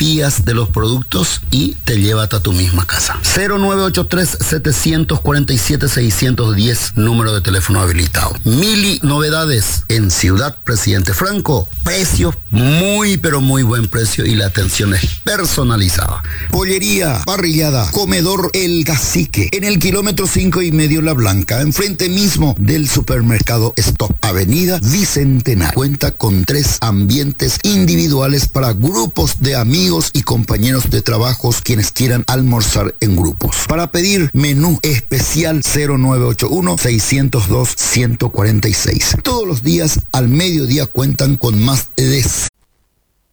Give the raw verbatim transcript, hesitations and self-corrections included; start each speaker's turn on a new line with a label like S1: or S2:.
S1: fotografías de los productos y te lleva hasta tu misma casa. cero nueve ocho tres, siete cuatro siete, seis uno cero, número de teléfono habilitado. Mili Novedades en Ciudad Presidente Franco. Precios muy pero muy buen precio y la atención es personalizada. Pollería, parrillada, comedor El Cacique, en el kilómetro cinco y medio La Blanca, enfrente mismo del supermercado Stop, Avenida Bicentenario. Cuenta con tres ambientes individuales para grupos de amigos y compañeros de trabajos quienes quieran almorzar en grupos. Para pedir menú especial cero nueve ocho uno, seis cero dos, uno cuatro seis. Todos los días al mediodía cuentan con más de